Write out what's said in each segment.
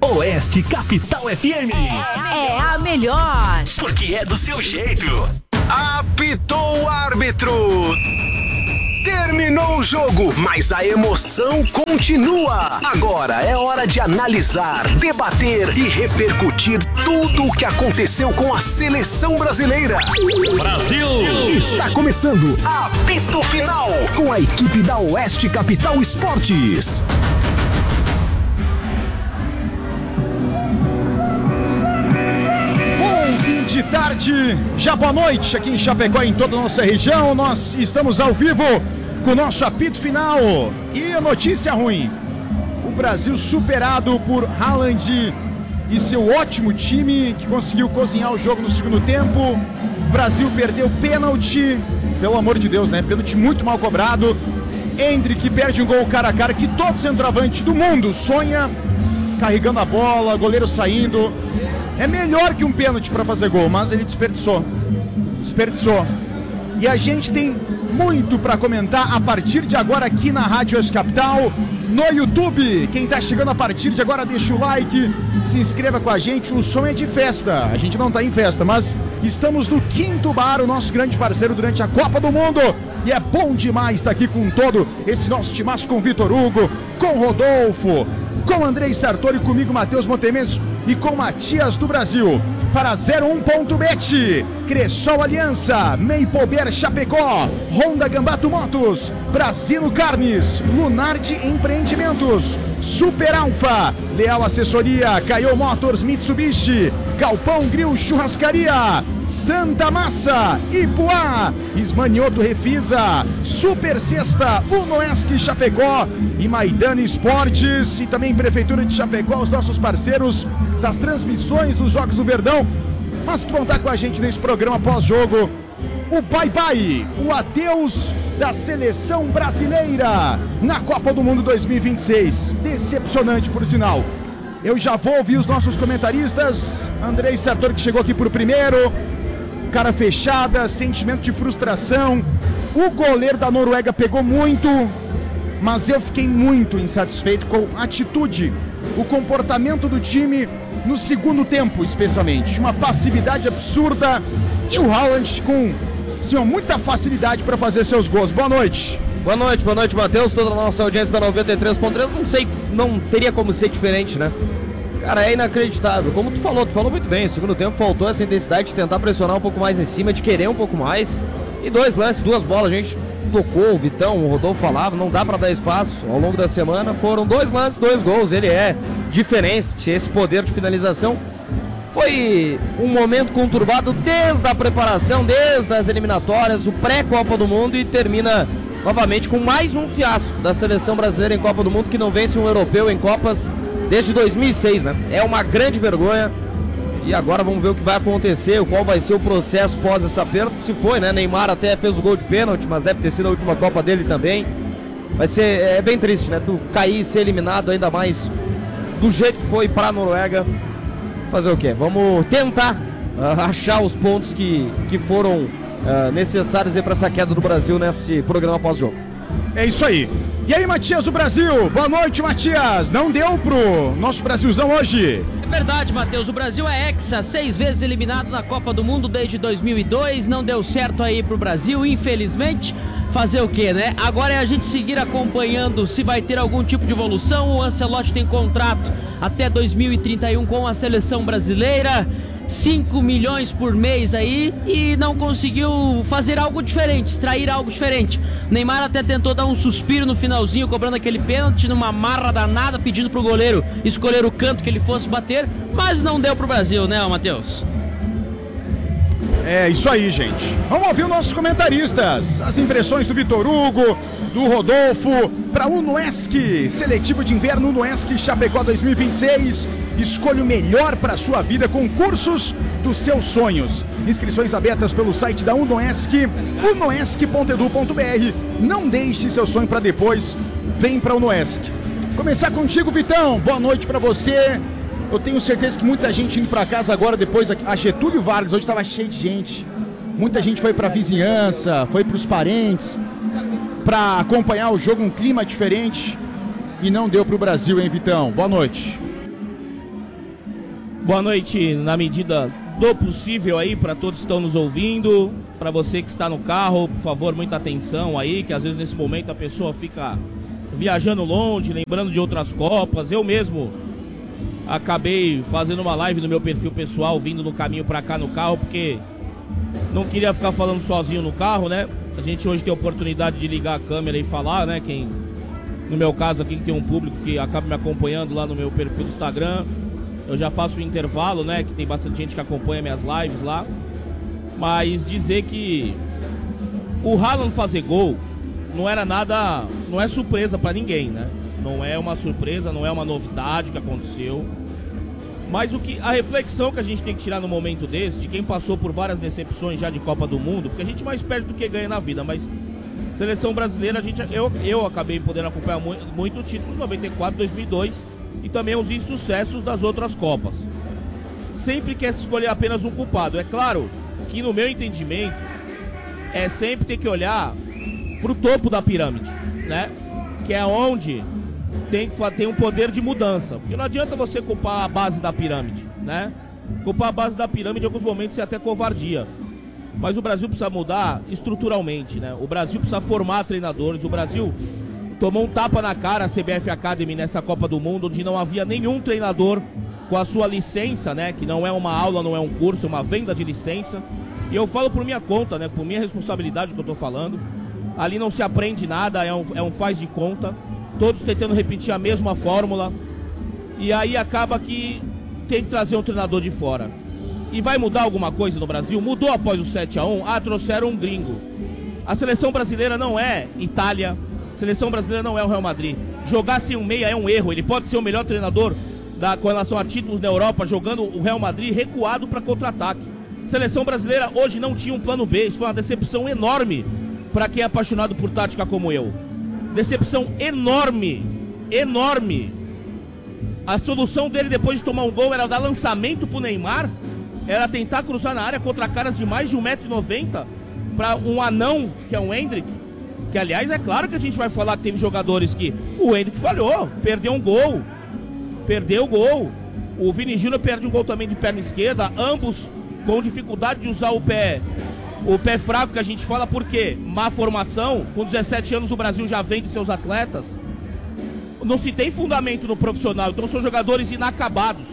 Oeste Capital FM. É a melhor. Porque é do seu jeito. Apitou o árbitro. Terminou o jogo, mas a emoção continua. Agora é hora de analisar, debater e repercutir tudo o que aconteceu com a seleção brasileira. Brasil! Está começando Apito Final com a equipe da Oeste Capital Esportes. De tarde, já boa noite aqui em Chapecó e em toda a nossa região. Nós estamos ao vivo com o nosso apito final. E a notícia ruim: o Brasil superado por Haaland e seu ótimo time que conseguiu cozinhar o jogo no segundo tempo. O Brasil perdeu pênalti, pelo amor de Deus, né? Pênalti muito mal cobrado. Endrick perde um gol cara a cara que todo centroavante do mundo sonha, carregando a bola, goleiro saindo. É melhor que um pênalti para fazer gol, mas ele desperdiçou. E a gente tem muito para comentar a partir de agora aqui na Rádio Oeste Capital, no YouTube. Quem tá chegando a partir de agora, deixa o like, se inscreva com a gente. O som é de festa, a gente não tá em festa, mas estamos no Quinto Bar, o nosso grande parceiro durante a Copa do Mundo. E é bom demais estar aqui com todo esse nosso timaço, com Vitor Hugo, com Rodolfo, com Andrei Sartori, comigo, Matheus Montementos e com Matias do Brasil. Para 01.bet, Cressol Aliança, Maple Chapecó, Honda Gambato Motos, Brasilo Carnes, Lunardi Empreendimentos, Super Alfa, Leal Assessoria, Caio Motors Mitsubishi, Galpão Grill Churrascaria, Santa Massa, Ipuá, Ismanioto Refisa, Super Sexta, Unoesc Chapecó e Maidana Esportes e também Prefeitura de Chapecó, os nossos parceiros das transmissões dos Jogos do Verdão, mas que vão estar com a gente nesse programa pós-jogo. O bye-bye, o adeus da seleção brasileira na Copa do Mundo 2026. Decepcionante, por sinal. Eu já vou ouvir os nossos comentaristas. Andrei Sartori, que chegou aqui por primeiro. Cara fechada, sentimento de frustração. O goleiro da Noruega pegou muito, mas eu fiquei muito insatisfeito com a atitude, o comportamento do time no segundo tempo, especialmente. Uma passividade absurda e o Haaland com muita facilidade para fazer seus gols. Boa noite. Boa noite, Matheus, toda a nossa audiência da 93.3. Não sei, não teria como ser diferente, né? Cara, é inacreditável. Como tu falou muito bem. No segundo tempo faltou essa intensidade de tentar pressionar um pouco mais em cima, de querer um pouco mais. E dois lances, duas bolas, a gente tocou, o Vitão, o Rodolfo falava, não dá pra dar espaço. Ao longo da semana foram dois lances, dois gols. Ele é diferente, esse poder de finalização. Foi um momento conturbado desde a preparação, desde as eliminatórias, o pré-Copa do Mundo, e termina novamente com mais um fiasco da seleção brasileira em Copa do Mundo, que não vence um europeu em Copas desde 2006, né? É uma grande vergonha. E agora vamos ver o que vai acontecer, qual vai ser o processo pós essa perda. Se foi, né? Neymar até fez o gol de pênalti, mas deve ter sido a última Copa dele também. Vai ser, é bem triste, né? Tu cair e ser eliminado, ainda mais do jeito que foi para a Noruega. Fazer o quê? Vamos tentar achar os pontos que foram necessários para essa queda do Brasil nesse programa pós-jogo. É isso aí. E aí, Matias do Brasil? Boa noite, Matias. Não deu pro nosso Brasilzão hoje? É verdade, Matheus. O Brasil é hexa, 6 vezes eliminado na Copa do Mundo desde 2002. Não deu certo aí pro Brasil, infelizmente. Fazer o quê, né? Agora é a gente seguir acompanhando se vai ter algum tipo de evolução. O Ancelotti tem contrato até 2031 com a seleção brasileira. 5 milhões por mês aí, e não conseguiu fazer algo diferente, extrair algo diferente. Neymar até tentou dar um suspiro no finalzinho, cobrando aquele pênalti numa marra danada, pedindo pro goleiro escolher o canto que ele fosse bater, mas não deu pro Brasil, né, Matheus? É isso aí, gente. Vamos ouvir os nossos comentaristas. As impressões do Vitor Hugo, do Rodolfo, para o Unoesc, seletivo de inverno Unoesc Chapecó 2026. Escolha o melhor para a sua vida com cursos dos seus sonhos. Inscrições abertas pelo site da Unoesc, unoesc.edu.br. Não deixe seu sonho para depois. Vem para a Unoesc. Começar contigo, Vitão. Boa noite para você. Eu tenho certeza que muita gente indo para casa agora, depois a Getúlio Vargas, hoje estava cheio de gente. Muita gente foi para a vizinhança, foi para os parentes, para acompanhar o jogo, um clima diferente. E não deu para o Brasil, hein, Vitão? Boa noite. Boa noite, na medida do possível aí, para todos que estão nos ouvindo. Para você que está no carro, por favor, muita atenção aí, que às vezes nesse momento a pessoa fica viajando longe, lembrando de outras Copas. Eu mesmo acabei fazendo uma live no meu perfil pessoal, vindo no caminho para cá no carro, porque não queria ficar falando sozinho no carro, né? A gente hoje tem a oportunidade de ligar a câmera e falar, né? No meu caso aqui, que tem um público que acaba me acompanhando lá no meu perfil do Instagram. Eu já faço o intervalo, né? Que tem bastante gente que acompanha minhas lives lá. Mas dizer que o Haaland fazer gol não era nada, não é surpresa pra ninguém, né? Não é uma surpresa, não é uma novidade que aconteceu. Mas a reflexão que a gente tem que tirar no momento desse, de quem passou por várias decepções já de Copa do Mundo, porque a gente mais perde do que ganha na vida, mas seleção brasileira, eu acabei podendo acompanhar muito o título 94, 2002 e também os insucessos das outras Copas. Sempre quer se escolher apenas um culpado. É claro que no meu entendimento é sempre ter que olhar pro topo da pirâmide, né? Que é onde tem um poder de mudança. Porque não adianta você culpar a base da pirâmide, né? Culpar a base da pirâmide em alguns momentos é até covardia. Mas o Brasil precisa mudar estruturalmente, né? O Brasil precisa formar treinadores. O Brasil tomou um tapa na cara, a CBF Academy, nessa Copa do Mundo, onde não havia nenhum treinador com a sua licença, né? Que não é uma aula, não é um curso, é uma venda de licença. E eu falo por minha conta, né? Por minha responsabilidade que eu tô falando. Ali não se aprende nada, é um faz de conta. Todos tentando repetir a mesma fórmula. E aí acaba que tem que trazer um treinador de fora. E vai mudar alguma coisa no Brasil? Mudou após o 7-1? Ah, trouxeram um gringo. A seleção brasileira não é Itália. A seleção brasileira não é o Real Madrid. Jogar sem um meia é um erro. Ele pode ser o melhor treinador com relação a títulos na Europa, jogando o Real Madrid recuado para contra-ataque. A seleção brasileira hoje não tinha um plano B. Isso foi uma decepção enorme para quem é apaixonado por tática como eu. Decepção enorme. Enorme. A solução dele depois de tomar um gol era dar lançamento pro Neymar. Era tentar cruzar na área contra caras de mais de 1,90 m para um anão, que é um Endrick. Que, aliás, é claro que a gente vai falar que teve jogadores que... O Endrick falhou, perdeu um gol. Perdeu o gol. O Vini Júnior perde um gol também de perna esquerda. Ambos com dificuldade de usar o pé fraco, que a gente fala, por quê? Má formação. Com 17 anos o Brasil já vende seus atletas. Não se tem fundamento no profissional. Então são jogadores inacabados.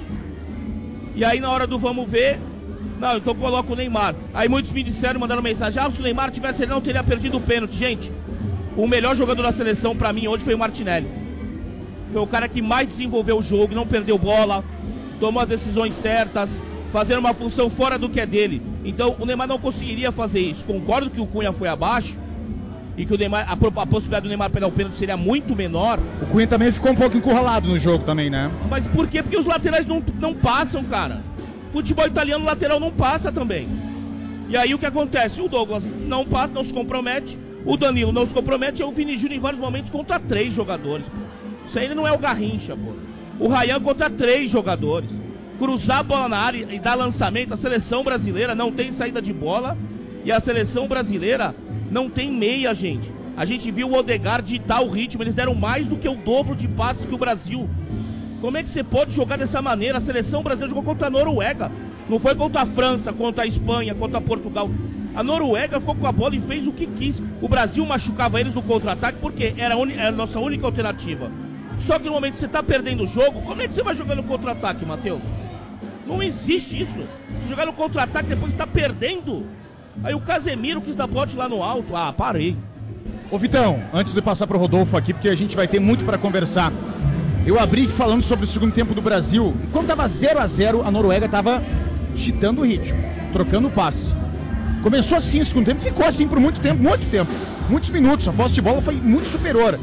E aí na hora do vamos ver, não, então coloca o Neymar. Aí muitos me disseram, mandaram mensagem, se o Neymar tivesse, ele não teria perdido o pênalti. Gente, o melhor jogador da seleção pra mim hoje foi o Martinelli. Foi o cara que mais desenvolveu o jogo, não perdeu bola, tomou as decisões certas, fazendo uma função fora do que é dele. Então o Neymar não conseguiria fazer isso. Concordo que o Cunha foi abaixo e que o Neymar, a possibilidade do Neymar pegar o pênalti seria muito menor. O Cunha também ficou um pouco encurralado no jogo também, né? Mas por quê? Porque os laterais não passam, cara. Futebol italiano, o lateral não passa também. E aí o que acontece? O Douglas não passa, não se compromete. O Danilo não se compromete. E o Vini Júnior em vários momentos contra 3 jogadores. Isso aí não é o Garrincha, pô. O Ryan contra 3 jogadores. Cruzar a bola na área e dar lançamento. A seleção brasileira não tem saída de bola. E a seleção brasileira não tem meia, gente. A gente viu o Odegaard ditar o ritmo. Eles deram mais do que o dobro de passes que o Brasil. Como é que você pode jogar dessa maneira? A seleção brasileira jogou contra a Noruega. Não foi contra a França, contra a Espanha, contra Portugal. A Noruega ficou com a bola e fez o que quis. O Brasil machucava eles no contra-ataque porque era a nossa única alternativa. Só que no momento que você está perdendo o jogo, como é que você vai jogar no contra-ataque, Matheus? Não existe isso. Se jogar no contra-ataque depois você está perdendo. Aí o Casemiro quis dar bote lá no alto. Ah, parei. Ô Vitão, antes de passar pro Rodolfo aqui, porque a gente vai ter muito para conversar. Eu abri falando sobre o segundo tempo do Brasil. Quando tava 0-0, a Noruega tava ditando o ritmo, trocando o passe. Começou assim o segundo tempo, ficou assim por muito tempo. Muitos minutos. A posse de bola foi muito superior.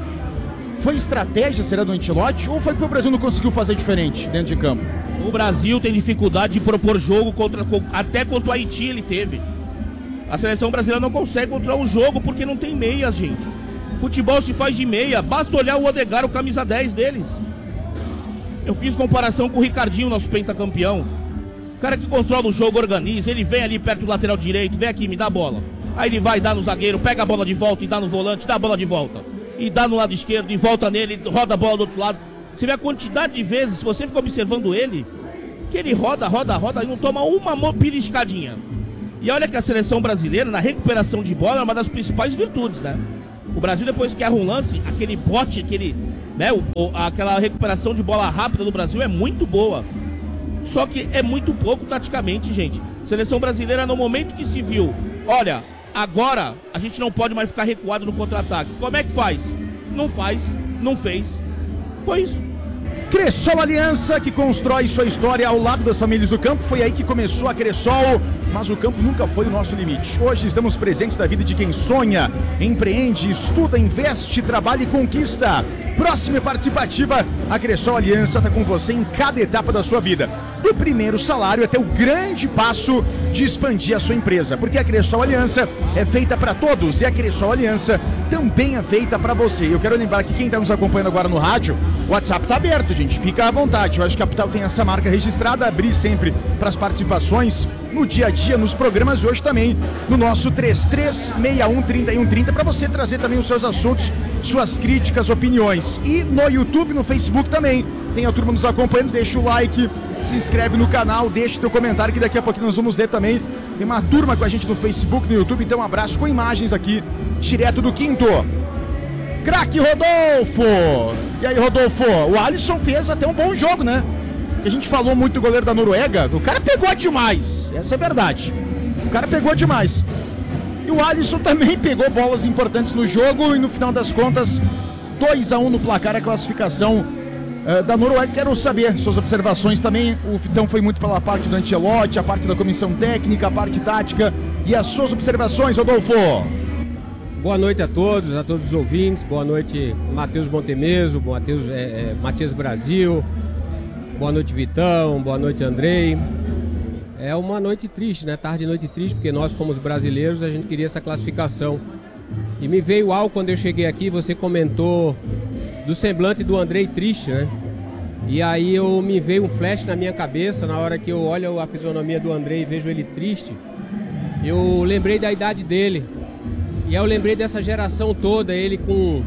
Foi estratégia, será do Ancelotti, ou foi que o Brasil não conseguiu fazer diferente dentro de campo? O Brasil tem dificuldade de propor jogo até contra o Haiti ele teve. A seleção brasileira não consegue controlar o jogo porque não tem meias, gente. Futebol se faz de meia, basta olhar o Odegaard, o camisa 10 deles. Eu fiz comparação com o Ricardinho, nosso pentacampeão. O cara que controla o jogo, organiza, ele vem ali perto do lateral direito, vem aqui, me dá a bola. Aí ele vai dar no zagueiro, pega a bola de volta e dá no volante, dá a bola de volta. E dá no lado esquerdo e volta nele, roda a bola do outro lado. Você vê a quantidade de vezes, se você ficar observando ele, que ele roda e não toma uma beliscadinha. E olha que a seleção brasileira, na recuperação de bola, é uma das principais virtudes, né? O Brasil, depois que erra um lance, aquele bote, né, aquela recuperação de bola rápida do Brasil é muito boa. Só que é muito pouco taticamente, gente. Seleção brasileira, no momento que se viu, olha, agora a gente não pode mais ficar recuado no contra-ataque. Como é que faz? Não faz, não fez. Foi isso. Cressol Aliança, que constrói sua história ao lado das famílias do campo. Foi aí que começou a Cressol, mas o campo nunca foi o nosso limite. Hoje estamos presentes na vida de quem sonha, empreende, estuda, investe, trabalha e conquista. Próxima e participativa, a Cressol Aliança está com você em cada etapa da sua vida. Do primeiro salário até o grande passo de expandir a sua empresa. Porque a Cressol Aliança é feita para todos e a Cressol Aliança também é feita para você. Eu quero lembrar que quem está nos acompanhando agora no rádio, o WhatsApp está aberto, gente. Fica à vontade. Eu acho que a Capital tem essa marca registrada, abrir sempre para as participações no dia a dia, nos programas e hoje também no nosso 33613130 para você trazer também os seus assuntos, suas críticas, opiniões. E no YouTube, no Facebook também. Tem a turma nos acompanhando, deixa o like, se inscreve no canal, deixa teu comentário que daqui a pouquinho nós vamos ler também. Tem uma turma com a gente no Facebook, no YouTube, então um abraço com imagens aqui, direto do Quinto. Craque Rodolfo! E aí, Rodolfo, o Alisson fez até um bom jogo, né? Que a gente falou muito do goleiro da Noruega, o cara pegou demais, essa é verdade. O cara pegou demais. E o Alisson também pegou bolas importantes no jogo e no final das contas, 2-1 no placar, a classificação da Noruega. Quero saber suas observações também. O Fitão foi muito pela parte do Ancelotti, a parte da comissão técnica, a parte tática e as suas observações, Rodolfo. Boa noite a todos os ouvintes. Boa noite, Matheus Montemeso, Matias Brasil. Boa noite, Vitão. Boa noite, Andrei. É uma noite triste, né? Tarde e noite triste, porque nós, como os brasileiros, a gente queria essa classificação. E me veio algo quando eu cheguei aqui, você comentou do semblante do Andrei triste, né? E aí me veio um flash na minha cabeça, na hora que eu olho a fisionomia do Andrei e vejo ele triste, eu lembrei da idade dele. E aí eu lembrei dessa geração toda, ele com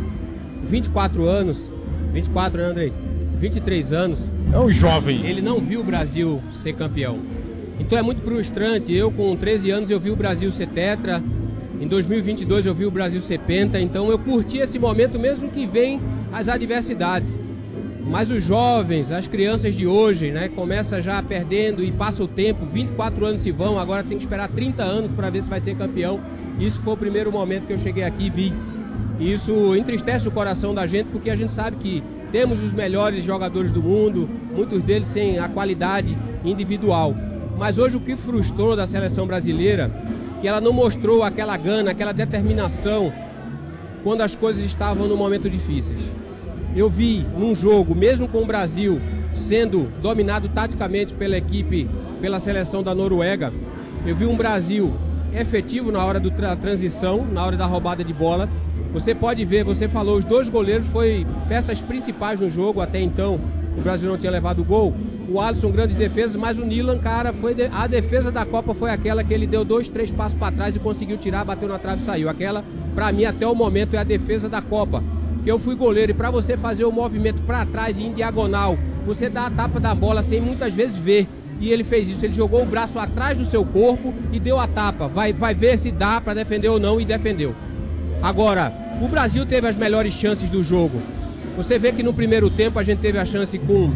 24 anos, 24, né, Andrei? 23 anos. É um jovem. Ele não viu o Brasil ser campeão. Então é muito frustrante. Eu com 13 anos eu vi o Brasil ser tetra. Em 2022 eu vi o Brasil ser penta. Então eu curti esse momento mesmo que vem as adversidades. Mas os jovens, as crianças de hoje, né, começa já perdendo e passa o tempo, 24 anos se vão, agora tem que esperar 30 anos para ver se vai ser campeão. Isso foi o primeiro momento que eu cheguei aqui e vi. Isso entristece o coração da gente, porque a gente sabe que temos os melhores jogadores do mundo, muitos deles sem a qualidade individual. Mas hoje o que frustrou da seleção brasileira, que ela não mostrou aquela gana, aquela determinação quando as coisas estavam no momento difíceis. Eu vi num jogo, mesmo com o Brasil sendo dominado taticamente pela seleção da Noruega, eu vi um Brasil efetivo na hora da transição, na hora da roubada de bola. Você pode ver, você falou, os dois goleiros foram peças principais no jogo, até então o Brasil não tinha levado gol. O Alisson, grandes defesas, mas o Nilan, cara, a defesa da Copa foi aquela que ele deu 2, 3 passos para trás e conseguiu tirar, bateu na trave e saiu. Aquela, para mim, até o momento, é a defesa da Copa. Que eu fui goleiro e para você fazer o movimento para trás e em diagonal, você dá a tapa da bola sem muitas vezes ver. E ele fez isso, ele jogou o braço atrás do seu corpo e deu a tapa. Vai ver se dá para defender ou não, e defendeu. Agora, o Brasil teve as melhores chances do jogo. Você vê que no primeiro tempo a gente teve a chance com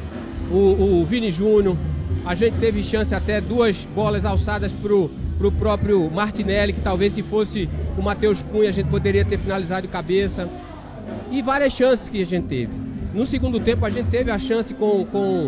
o Vini Júnior, a gente teve chance até 2 bolas alçadas pro próprio Martinelli, que talvez se fosse o Matheus Cunha a gente poderia ter finalizado de cabeça. E várias chances que a gente teve. No segundo tempo a gente teve a chance com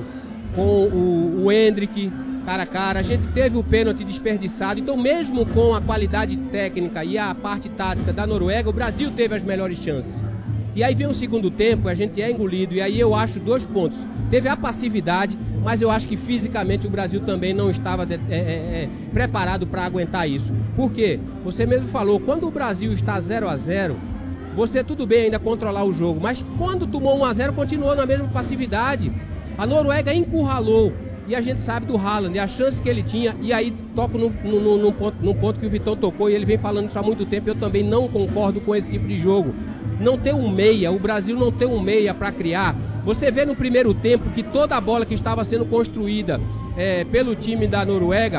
o Hendrick, cara a cara, a gente teve o pênalti desperdiçado. Então mesmo com a qualidade técnica e a parte tática da Noruega, o Brasil teve as melhores chances. E aí vem o segundo tempo, a gente é engolido, e aí eu acho 2 pontos. Teve a passividade, mas eu acho que fisicamente o Brasil também não estava preparado para aguentar isso. Por quê? Você mesmo falou, quando o Brasil está 0-0, você tudo bem ainda controlar o jogo, mas quando tomou 1-0 continuou na mesma passividade. A Noruega encurralou, e a gente sabe do Haaland, a chance que ele tinha, e aí toco num ponto que o Vitão tocou, e ele vem falando isso há muito tempo, eu também não concordo com esse tipo de jogo. Não ter um meia, o Brasil não ter um meia para criar, Você vê no primeiro tempo que toda a bola que estava sendo construída pelo time da Noruega,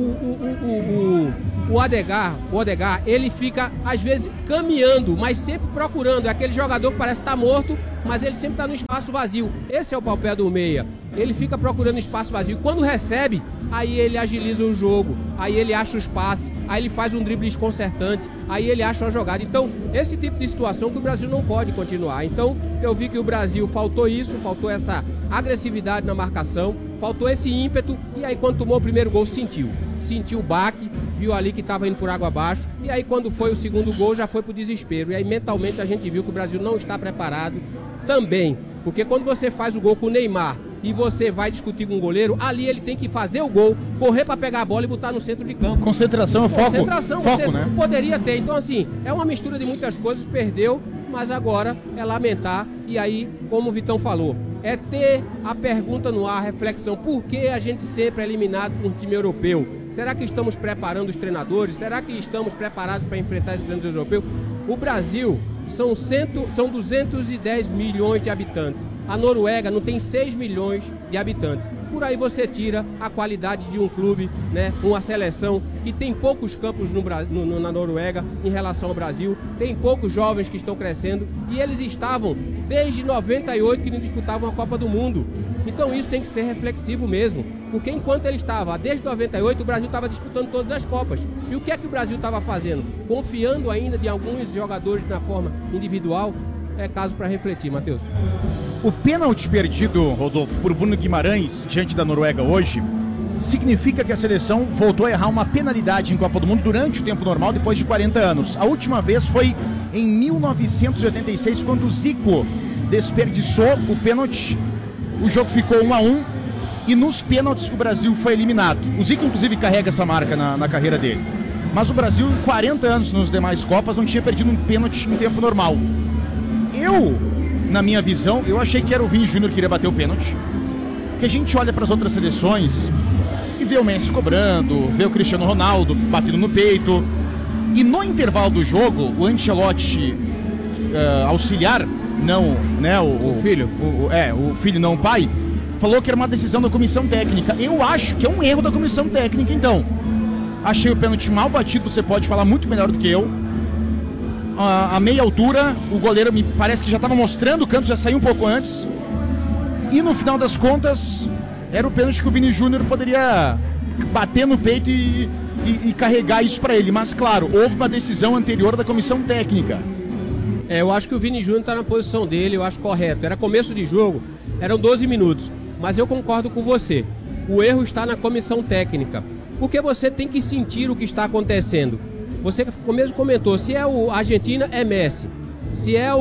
o Odegaard, ele fica às vezes caminhando, mas sempre procurando. É aquele jogador que parece estar morto, mas ele sempre está no espaço vazio. Esse é o papel do meia. Ele fica procurando espaço vazio. Quando recebe, aí ele agiliza o jogo, aí ele acha os passes, aí ele faz um drible desconcertante, aí ele acha uma jogada. Então, esse tipo de situação que o Brasil não pode continuar. Então, eu vi que o Brasil faltou isso, faltou essa agressividade na marcação, faltou esse ímpeto, e aí quando tomou o primeiro gol, sentiu o baque, viu ali que estava indo por água abaixo, e aí quando foi o segundo gol, já foi pro desespero. E aí mentalmente a gente viu que o Brasil não está preparado também, porque quando você faz o gol com o Neymar, e você vai discutir com o goleiro, ali ele tem que fazer o gol, correr para pegar a bola e botar no centro de campo. Concentração é foco. Concentração, foco, você né? poderia ter. Então, assim, é uma mistura de muitas coisas, perdeu, mas agora é lamentar. E aí, como o Vitão falou, é ter a pergunta no ar, a reflexão. Por que a gente sempre é eliminado por um time europeu? Será que estamos preparando os treinadores? Será que estamos preparados para enfrentar esses grandes europeus? O Brasil são 210 milhões de habitantes. A Noruega não tem 6 milhões de habitantes. Por aí você tira a qualidade de um clube, né? Uma seleção que tem poucos campos na Noruega em relação ao Brasil. Tem poucos jovens que estão crescendo. E eles estavam desde 98 que não disputavam a Copa do Mundo. Então isso tem que ser reflexivo mesmo. Porque enquanto ele estava, desde 98, o Brasil estava disputando todas as Copas. E o que é que o Brasil estava fazendo? Confiando ainda de alguns jogadores na forma individual? É caso para refletir, Matheus. O pênalti perdido, Rodolfo, por Bruno Guimarães diante da Noruega hoje, significa que a seleção voltou a errar uma penalidade em Copa do Mundo durante o tempo normal, depois de 40 anos. A última vez foi em 1986, quando o Zico desperdiçou o pênalti. O jogo ficou 1-1 e nos pênaltis o Brasil foi eliminado. O Zico, inclusive, carrega essa marca na carreira dele. Mas o Brasil, em 40 anos nos demais Copas, não tinha perdido um pênalti em tempo normal. Na minha visão, eu achei que era o Vini Júnior que iria bater o pênalti. Porque a gente olha para as outras seleções e vê o Messi cobrando, vê o Cristiano Ronaldo batendo no peito. E no intervalo do jogo, o Ancelotti auxiliar, não, né, o filho, o filho não o pai, falou que era uma decisão da comissão técnica. Eu acho que é um erro da comissão técnica, então. Achei o pênalti mal batido, você pode falar muito melhor do que eu. A meia altura, o goleiro me parece que já estava mostrando o canto, já saiu um pouco antes. E no final das contas, era o pênalti que o Vini Júnior poderia bater no peito e carregar isso para ele. Mas claro, houve uma decisão anterior da comissão técnica. Eu acho que o Vini Júnior está na posição dele, eu acho correto. Era começo de jogo, eram 12 minutos. Mas eu concordo com você. O erro está na comissão técnica. Porque você tem que sentir o que está acontecendo. Você mesmo comentou, se é o Argentina, é Messi. Se é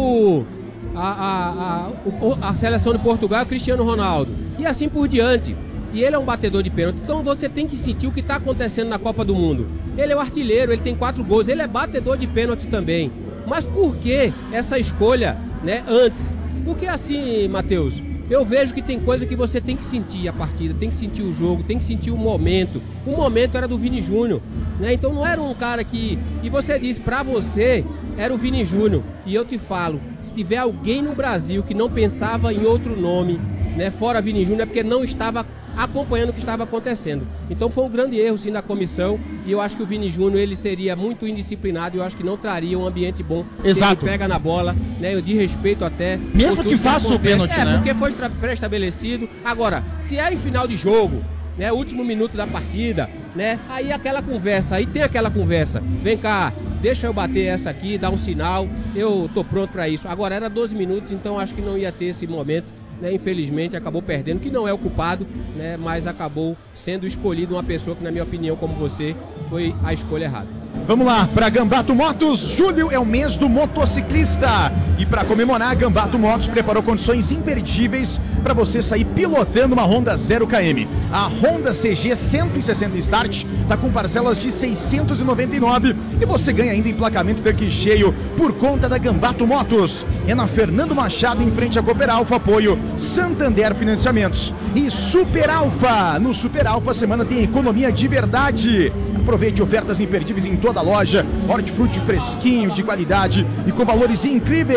a seleção de Portugal, é Cristiano Ronaldo. E assim por diante. E ele é um batedor de pênalti. Então você tem que sentir o que está acontecendo na Copa do Mundo. Ele é o artilheiro, ele tem 4 gols, ele é batedor de pênalti também. Mas por que essa escolha, né, antes? Porque assim, Matheus, eu vejo que tem coisa que você tem que sentir a partida, tem que sentir o jogo, tem que sentir o momento. O momento era do Vini Júnior, né? Então não era um cara que... E você disse, pra você, era o Vini Júnior. E eu te falo, se tiver alguém no Brasil que não pensava em outro nome, né, fora Vini Júnior, é porque não estava acompanhando o que estava acontecendo. Então foi um grande erro, sim, da comissão. E eu acho que o Vini Júnior, ele seria muito indisciplinado. E eu acho que não traria um ambiente bom. Exato. Ele pega na bola, né? Eu de respeito até. Mesmo que faça o pênalti, né? Porque foi pré-estabelecido. Agora, se é em final de jogo, né? Último minuto da partida, né? Aí aquela conversa, aí tem aquela conversa. Vem cá, deixa eu bater essa aqui, dar um sinal. Eu tô pronto para isso. Agora era 12 minutos, então acho que não ia ter esse momento. Né, infelizmente acabou perdendo, que não é o culpado, né, mas acabou sendo escolhido uma pessoa que, na minha opinião, como você, foi a escolha errada. Vamos lá, para Gambato Motos, julho é o mês do motociclista. E para comemorar, a Gambato Motos preparou condições imperdíveis para você sair pilotando uma Honda 0km. A Honda CG 160 Start está com parcelas de R$ 699 e você ganha ainda emplacamento tanque cheio por conta da Gambato Motos. É na Fernando Machado, em frente à Cooper Alfa, apoio Santander Financiamentos. E Super Alfa, no Super Alfa a semana tem economia de verdade. Aproveite ofertas imperdíveis em toda a loja, hortifruti fresquinho, de qualidade e com valores incríveis.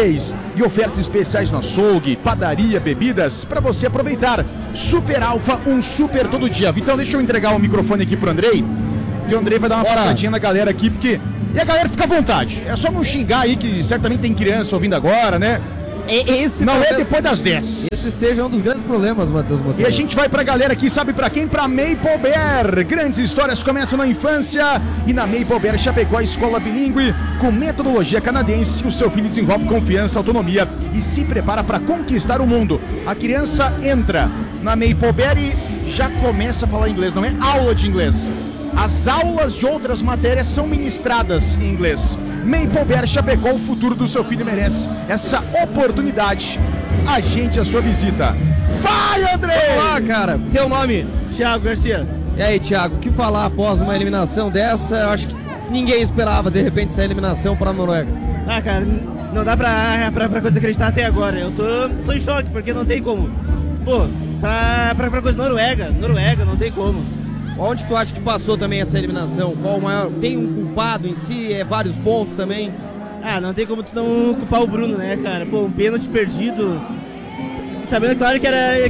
artesanais e ofertas especiais no açougue, padaria, bebidas, para você aproveitar. Super Alfa, um super todo dia. Vitão, deixa eu entregar o microfone aqui pro Andrei. E o Andrei vai dar uma passadinha na galera aqui, porque... E a galera fica à vontade. É só não xingar aí, que certamente tem criança ouvindo agora, né? Esse não talvez... é depois das 10. Esse seja um dos grandes problemas, Matheus Monteiro. E a gente vai pra galera aqui, sabe pra quem? Pra Maple Bear. Grandes histórias começam na infância. E na Maple Bear Chapecó, escola bilíngue com metodologia canadense, o seu filho desenvolve confiança, autonomia e se prepara para conquistar o mundo. A criança entra na Maple Bear e já começa a falar inglês, não é aula de inglês. As aulas de outras matérias são ministradas em inglês. Maple Bear Chapecó, o futuro do seu filho merece essa oportunidade. Agende a sua visita. Vai, André! Olá, cara. Teu nome? Thiago Garcia. E aí, Thiago, o que falar após uma eliminação dessa? Eu acho que ninguém esperava, de repente, essa eliminação para a Noruega. Ah, cara, não dá pra coisa acreditar até agora. Eu tô em choque, porque não tem como. Pô, pra coisa Noruega, não tem como. Onde tu acha que passou também essa eliminação? Qual o maior? Tem um culpado em si? Vários pontos também? Ah, não tem como tu não culpar o Bruno, né, cara? Pô, um pênalti perdido. Sabendo, claro, que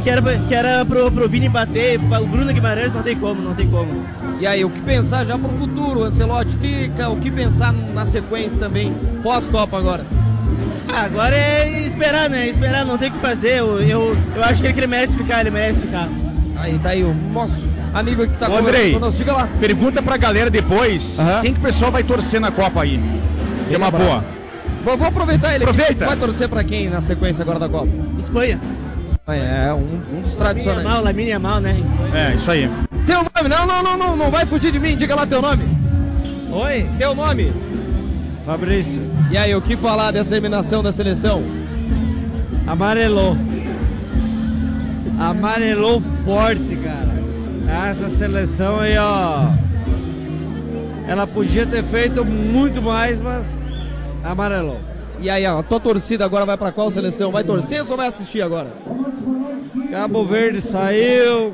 era pro Vini bater. O Bruno Guimarães não tem como. E aí, o que pensar já pro futuro? O Ancelotti fica? O que pensar na sequência também? Pós-Copa agora? Ah, agora é esperar, né? Esperar, não tem o que fazer. Eu acho que ele merece ficar, Aí, tá aí o nosso amigo que tá Andrei, conosco. Diga lá. Pergunta pra galera depois, quem que o pessoal vai torcer na Copa aí? É uma boa. Vou aproveitar ele. Aproveita. Vai torcer pra quem na sequência agora da Copa? Espanha. É um dos tradicionais. Lamine Yamal, né? Espanha. É, isso aí. Teu nome? Não vai fugir de mim. Diga lá teu nome. Oi? Teu nome? Fabrício. E aí, o que falar dessa eliminação da seleção? Amarelou forte, cara. Essa seleção aí, ó. Ela podia ter feito muito mais, mas amarelou. E aí, ó, a tua torcida agora vai pra qual seleção? Vai torcer ou vai assistir agora? Cabo Verde saiu.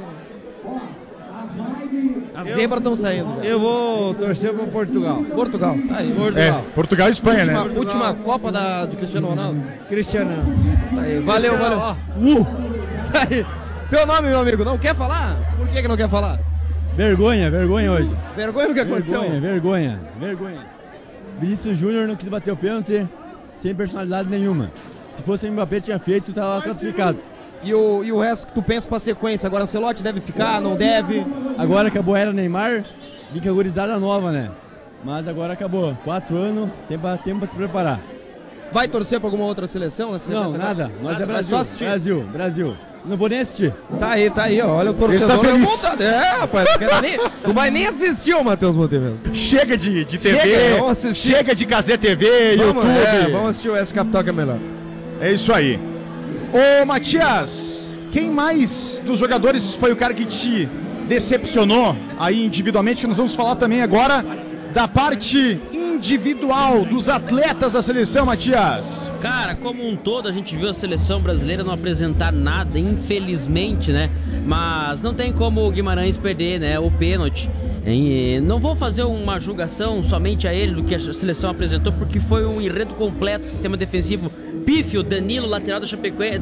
As zebras estão saindo. Eu vou torcer para Portugal. Portugal. Tá aí. Portugal e Espanha, né? Última Copa de Cristiano Ronaldo. Cristiano. Tá aí. Valeu. Tá aí. Teu nome, meu amigo, não quer falar? Por que não quer falar? Vergonha hoje. Vergonha do que aconteceu? Vergonha. Vinícius Júnior não quis bater o pênalti sem personalidade nenhuma. Se fosse o Mbappé tinha feito, estava classificado. E o resto que tu pensa pra sequência? Agora Ancelotti deve ficar, não deve? Agora acabou a era Neymar, fica gurizada nova, né? Mas agora acabou. 4 anos, tempo pra se preparar. Vai torcer pra alguma outra seleção? Não, nada. Nós é Brasil. Só assistir. Brasil. Não vou nem assistir. Tá aí, ó. Olha o torcedor. Tá feliz. Rapaz. Não vai nem assistir o Matheus Monteiro. Chega de TV, chega de Cazé TV, YouTube. Vamos assistir o S Capital que é melhor. É isso aí. Ô, Matias, quem mais dos jogadores foi o cara que te decepcionou aí individualmente? Que nós vamos falar também agora da parte individual dos atletas da seleção, Matias. Cara, como um todo, a gente viu a seleção brasileira não apresentar nada, infelizmente, né? Mas não tem como o Guimarães perder, né? O pênalti. E não vou fazer uma julgação somente a ele do que a seleção apresentou, porque foi um enredo completo, sistema defensivo pífio, Danilo, lateral da Chapecoense,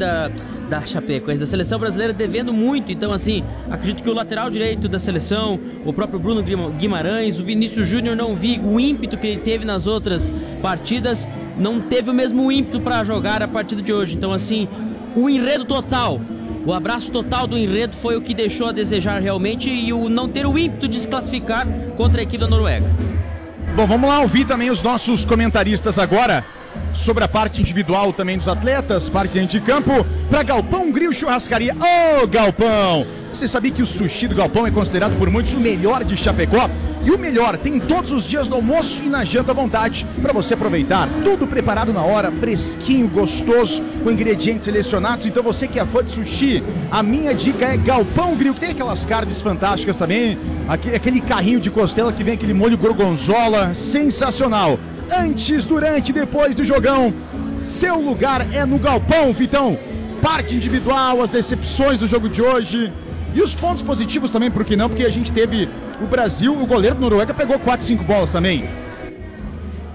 da seleção brasileira devendo muito. Então, assim, acredito que o lateral direito da seleção, o próprio Bruno Guimarães, o Vinícius Júnior, não vi o ímpeto que ele teve nas outras partidas, não teve o mesmo ímpeto para jogar a partida de hoje. Então, assim, o enredo total, o abraço total do enredo foi o que deixou a desejar realmente, e o não ter o ímpeto de se classificar contra a equipe da Noruega. Bom, vamos lá ouvir também os nossos comentaristas agora sobre a parte individual também dos atletas, parte dentro de campo, para Galpão Grill Churrascaria. Ô, Galpão! Você sabia que o sushi do Galpão é considerado por muitos o melhor de Chapecó? E o melhor, tem todos os dias no almoço e na janta à vontade, para você aproveitar. Tudo preparado na hora, fresquinho, gostoso, com ingredientes selecionados. Então você que é fã de sushi, a minha dica é Galpão Grill. Tem aquelas carnes fantásticas também, aquele carrinho de costela que vem aquele molho gorgonzola, sensacional. Antes, durante e depois do jogão, seu lugar é no Galpão, Vitão. Parte individual, as decepções do jogo de hoje e os pontos positivos também, por que não? Porque a gente teve o Brasil, o goleiro do Noruega pegou 4, 5 bolas também.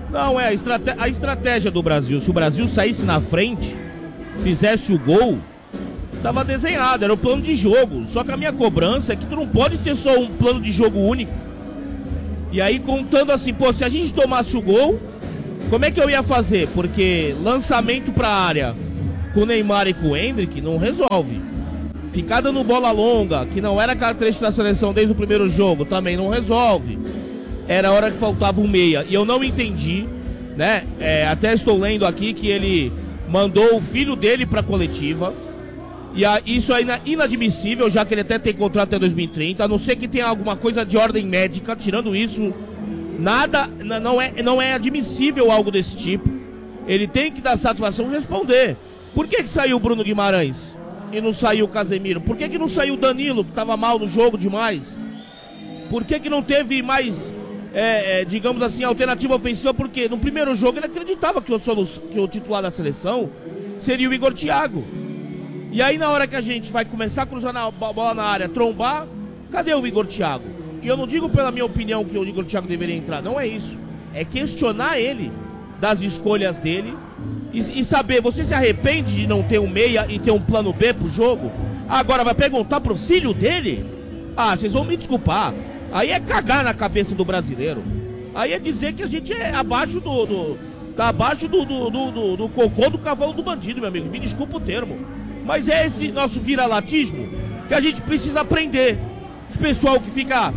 Não, a estratégia do Brasil. Se o Brasil saísse na frente, fizesse o gol, tava desenhado, era o plano de jogo. Só que a minha cobrança é que tu não pode ter só um plano de jogo único. E aí contando assim, pô, se a gente tomasse o gol, como é que eu ia fazer? Porque lançamento pra área com o Neymar e com o Endrick não resolve. Ficar dando bola longa, que não era característica da seleção desde o primeiro jogo, também não resolve. Era a hora que faltava um meia. E eu não entendi, né? Até estou lendo aqui que ele mandou o filho dele pra coletiva. E isso é inadmissível, já que ele até tem contrato até 2030, a não ser que tenha alguma coisa de ordem médica. Tirando isso, nada, não é admissível algo desse tipo. Ele tem que dar satisfação e responder. Por que saiu o Bruno Guimarães e não saiu o Casemiro? Por que não saiu o Danilo, que estava mal no jogo demais? Por que não teve mais, digamos assim, alternativa ofensiva? Porque no primeiro jogo ele acreditava que o titular da seleção seria o Igor Thiago. E aí na hora que a gente vai começar a cruzar a bola na área, trombar, cadê o Igor Thiago? E eu não digo pela minha opinião que o Igor Thiago deveria entrar, não é isso. É questionar ele das escolhas dele e saber, você se arrepende de não ter um meia e ter um plano B pro jogo? Agora vai perguntar pro filho dele? Ah, vocês vão me desculpar. Aí é cagar na cabeça do brasileiro. Aí é dizer que a gente é abaixo tá abaixo do cocô do cavalo do bandido, meu amigo. Me desculpa o termo. Mas é esse nosso viralatismo que a gente precisa aprender. Esse pessoal que fica,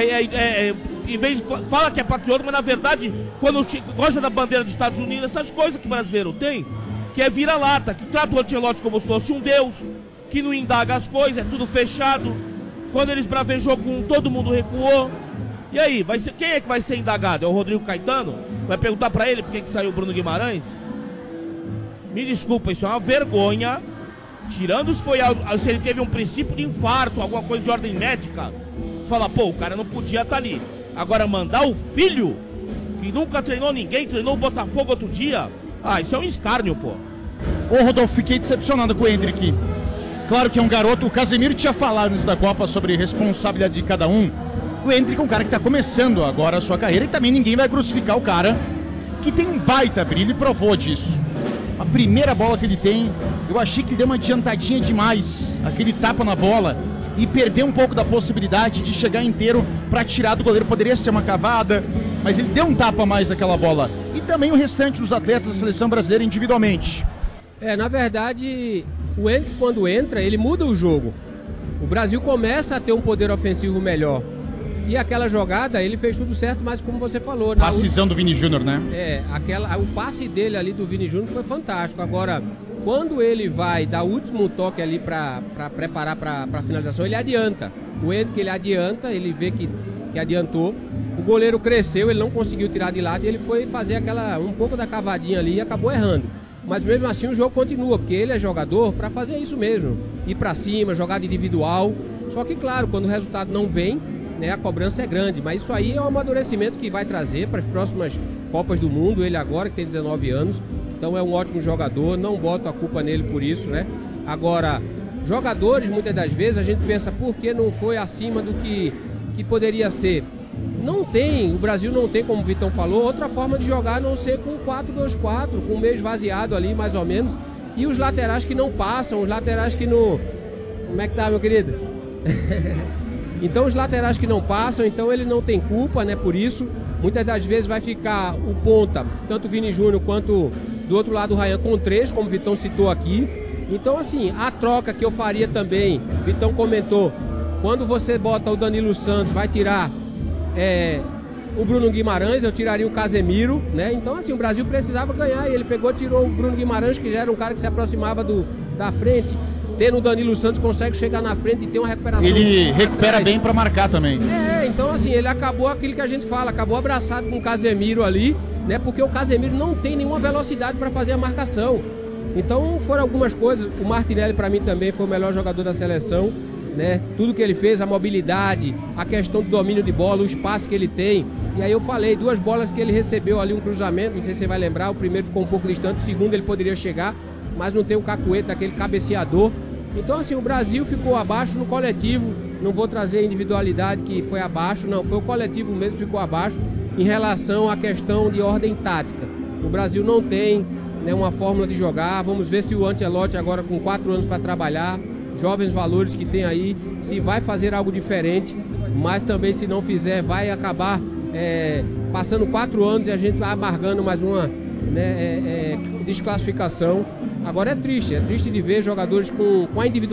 em vez de fala que é patriota, mas na verdade, quando gosta da bandeira dos Estados Unidos, essas coisas que o brasileiro tem, que é vira-lata, que trata o Ancelotti como se fosse um deus, que não indaga as coisas, é tudo fechado. Quando eles bravejou com todo mundo recuou. E aí, quem é que vai ser indagado? É o Rodrigo Caetano? Vai perguntar pra ele por que saiu o Bruno Guimarães? Me desculpa, isso é uma vergonha. Tirando se ele teve um princípio de infarto, alguma coisa de ordem médica, fala, pô, o cara não podia estar ali. Agora mandar o filho, que nunca treinou ninguém, treinou o Botafogo outro dia, isso é um escárnio, pô. Ô Rodolfo, fiquei decepcionado com o Endrick. Claro que é um garoto, o Casemiro tinha falado antes da Copa sobre responsabilidade de cada um. O Endrick é um cara que está começando agora a sua carreira e também ninguém vai crucificar o cara que tem um baita brilho e provou disso. A primeira bola que ele tem, eu achei que ele deu uma adiantadinha demais, aquele tapa na bola, e perdeu um pouco da possibilidade de chegar inteiro para tirar do goleiro. Poderia ser uma cavada, mas ele deu um tapa a mais naquela bola. E também o restante dos atletas da seleção brasileira individualmente. Na verdade, o Endrick, quando entra, ele muda o jogo. O Brasil começa a ter um poder ofensivo melhor. E aquela jogada, ele fez tudo certo, mas como você falou... Passezão do Vini Júnior, né? O passe dele ali do Vini Júnior foi fantástico. Agora, quando ele vai dar o último toque ali para preparar para a finalização, ele adianta. O Endrick, ele adianta, ele vê que adiantou. O goleiro cresceu, ele não conseguiu tirar de lado e ele foi fazer um pouco da cavadinha ali e acabou errando. Mas mesmo assim o jogo continua, porque ele é jogador para fazer isso mesmo. Ir para cima, jogada individual. Só que, claro, quando o resultado não vem, a cobrança é grande, mas isso aí é um amadurecimento que vai trazer para as próximas Copas do Mundo. Ele agora que tem 19 anos, então é um ótimo jogador, não boto a culpa nele por isso, né? Agora, jogadores, muitas das vezes a gente pensa, por que não foi acima do que poderia ser? Não tem, o Brasil não tem, como o Vitão falou, outra forma de jogar a não ser com 4-2-4, com o meio esvaziado ali, mais ou menos, e os laterais que não passam, os laterais que não... Como é que tá, meu querido? Então os laterais que não passam, então ele não tem culpa, né? Por isso, muitas das vezes vai ficar o ponta, tanto o Vini Júnior quanto do outro lado o Ryan com 3, como o Vitão citou aqui. Então assim, a troca que eu faria também, o Vitão comentou, quando você bota o Danilo Santos, vai tirar o Bruno Guimarães, eu tiraria o Casemiro, né? Então assim, o Brasil precisava ganhar e ele tirou o Bruno Guimarães, que já era um cara que se aproximava da frente. Tendo o Danilo Santos, consegue chegar na frente e ter uma recuperação. Ele recupera bem para marcar também. Então assim, ele acabou aquilo que a gente fala, acabou abraçado com o Casemiro ali, né? Porque o Casemiro não tem nenhuma velocidade para fazer a marcação. Então foram algumas coisas. O Martinelli para mim também foi o melhor jogador da seleção, né? Tudo que ele fez, a mobilidade, a questão do domínio de bola, o espaço que ele tem. E aí eu falei, 2 bolas que ele recebeu ali, um cruzamento, não sei se você vai lembrar, o primeiro ficou um pouco distante, o segundo ele poderia chegar, mas não tem o cacuete daquele cabeceador. Então assim, o Brasil ficou abaixo no coletivo, não vou trazer a individualidade que foi abaixo, não, foi o coletivo mesmo que ficou abaixo. em relação à questão de ordem tática. O Brasil não tem, né, uma fórmula de jogar. Vamos ver se o Ancelotti agora com 4 anos para trabalhar, jovens valores que tem aí, se vai fazer algo diferente, mas também se não fizer vai acabar passando 4 anos e a gente vai amargando mais uma, né, desclassificação. Agora é triste de ver jogadores com a individualidade